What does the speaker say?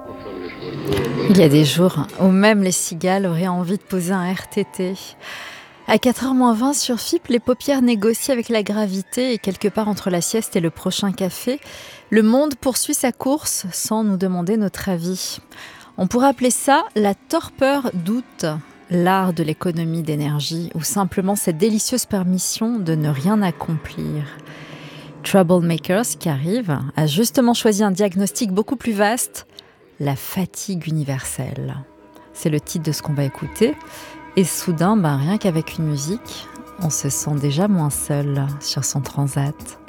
Il y a des jours où même les cigales auraient envie de poser un RTT. À 4h moins 20 sur FIP, les paupières négocient avec la gravité et quelque part entre la sieste et le prochain café, le monde poursuit sa course sans nous demander notre avis. On pourrait appeler ça la torpeur d'août, l'art de l'économie d'énergie ou simplement cette délicieuse permission de ne rien accomplir. Troublemakers, qui arrive, a justement choisi un diagnostic beaucoup plus vaste, la fatigue universelle. C'est le titre de ce qu'on va écouter. Et soudain, rien qu'avec une musique, on se sent déjà moins seul sur son transat.